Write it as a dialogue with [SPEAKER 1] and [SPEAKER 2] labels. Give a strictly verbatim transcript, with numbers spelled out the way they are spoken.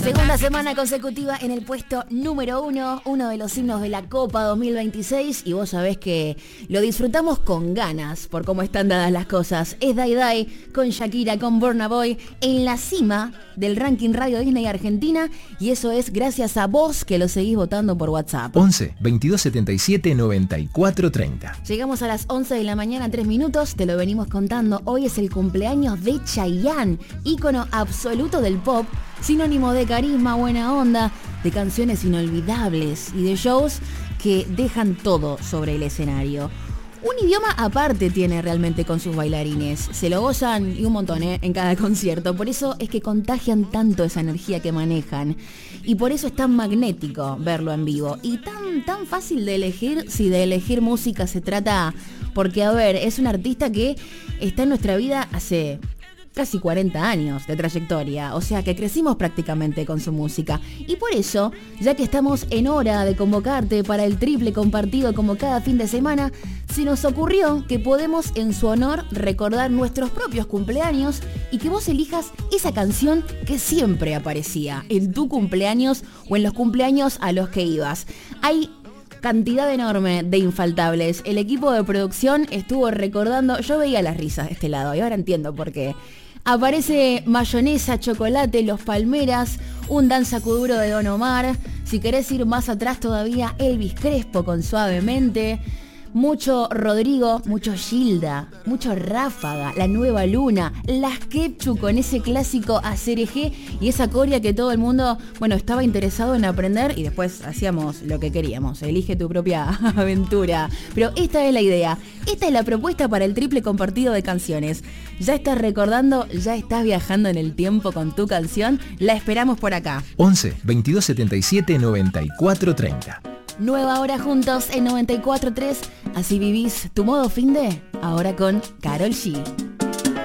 [SPEAKER 1] Segunda semana consecutiva en el puesto número uno, uno de los himnos de la Copa dos mil veintiséis, y vos sabés que lo disfrutamos con ganas por cómo están dadas las cosas. Es Dai Dai con Shakira, con Burna Boy en la cima del ranking Radio Disney Argentina, y eso es gracias a vos que lo seguís votando por WhatsApp.
[SPEAKER 2] once, veintidós setenta y siete, noventa y cuatro treinta.
[SPEAKER 1] Llegamos a las once de la mañana, tres minutos, te lo venimos contando. Hoy es el cumpleaños de Chayanne, ícono absoluto del pop, sinónimo de carisma, buena onda, de canciones inolvidables y de shows que dejan todo sobre el escenario. Un idioma aparte tiene realmente con sus bailarines, se lo gozan y un montón ¿eh? en cada concierto, por eso es que contagian tanto esa energía que manejan y por eso es tan magnético verlo en vivo y tan, tan fácil de elegir si de elegir música se trata, porque a ver, es un artista que está en nuestra vida hace casi cuarenta años de trayectoria, o sea que crecimos prácticamente con su música. Y por eso, ya que estamos en hora de convocarte para el triple compartido como cada fin de semana, se nos ocurrió que podemos en su honor recordar nuestros propios cumpleaños y que vos elijas esa canción que siempre aparecía en tu cumpleaños o en los cumpleaños a los que ibas. Hay cantidad enorme de infaltables. El equipo de producción estuvo recordando, yo veía las risas de este lado y ahora entiendo por qué. Aparece Mayonesa, Chocolate, Los Palmeras, un danzacuduro de Don Omar, si querés ir más atrás todavía, Elvis Crespo con Suavemente, mucho Rodrigo, mucho Gilda, mucho Ráfaga, La Nueva Luna, Las Ketchup con ese clásico Acerejé y esa corea que todo el mundo, bueno, estaba interesado en aprender y después hacíamos lo que queríamos, elige tu propia aventura. Pero esta es la idea, esta es la propuesta para el triple compartido de canciones. Ya estás recordando, ya estás viajando en el tiempo con tu canción, la esperamos por acá.
[SPEAKER 2] once, veintidós setenta y siete, noventa y cuatro treinta.
[SPEAKER 1] Nueva hora juntos en noventa y cuatro punto tres, así vivís tu modo finde, ahora con Karol G.